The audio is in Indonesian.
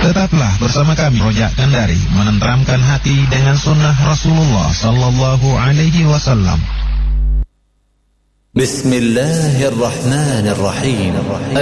Tetaplah bersama kami Rojak Kendari, menenteramkan hati dengan sunnah Rasulullah sallallahu alaihi wasallam. Bismillahirrahmanirrahim.